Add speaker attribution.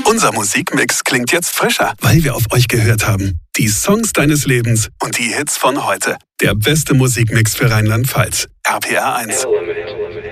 Speaker 1: Unser Musikmix klingt jetzt frischer, weil wir auf euch gehört haben. Die Songs deines Lebens und die Hits von heute. Der beste Musikmix für Rheinland-Pfalz. RPR 1.